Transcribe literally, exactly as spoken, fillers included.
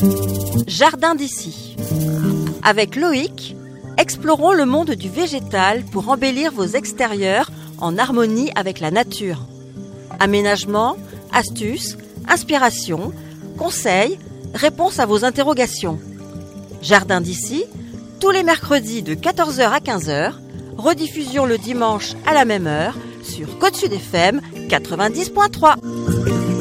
Jardin d'ici. Avec Loïc, explorons le monde du végétal pour embellir vos extérieurs en harmonie avec la nature. Aménagement, astuces, inspiration, conseils, réponses à vos interrogations. Jardin d'ici, tous les mercredis de quatorze heures à quinze heures, rediffusion le dimanche à la même heure sur Côte Sud F M quatre-vingt-dix point trois.